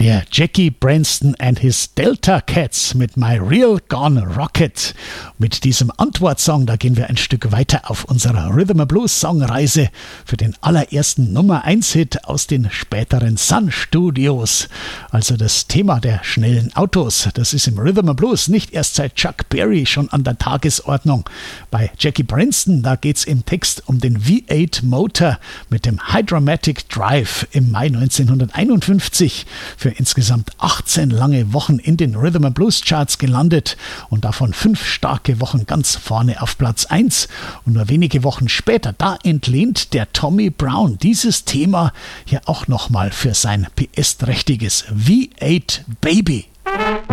Der Jackie Branston and his Delta Cats mit My Real Gone Rocket. Mit diesem Antwortsong, da gehen wir ein Stück weiter auf unserer Rhythm & Blues Songreise für den allerersten Nummer-1-Hit aus den späteren Sun Studios. Also das Thema der schnellen Autos, das ist im Rhythm & Blues nicht erst seit Chuck Berry schon an der Tagesordnung. Bei Jackie Branston, da geht's im Text um den V8 Motor mit dem Hydromatic Drive im Mai 1951 für insgesamt 18 lange Wochen in den Rhythm & Blues Charts gelandet und davon 5 starke Wochen ganz vorne auf Platz 1. Und nur wenige Wochen später, da entlehnt der Tommy Brown dieses Thema hier auch nochmal für sein PS-trächtiges V8 Baby.